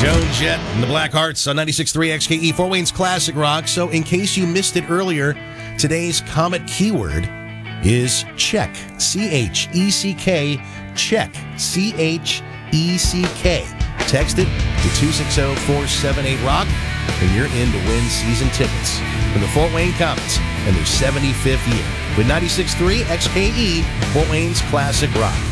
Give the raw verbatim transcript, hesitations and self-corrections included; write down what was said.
Joan Jett and the Black Hearts on ninety-six point three X K E, Fort Wayne's Classic Rock. So in case you missed it earlier, today's Comet keyword is check. C H E C K, check. C H E C K. Text it to two six zero, four seven eight, ROCK, and you're in to win season tickets from the Fort Wayne Comets and their seventy-fifth year with ninety-six point three X K E, Fort Wayne's Classic Rock.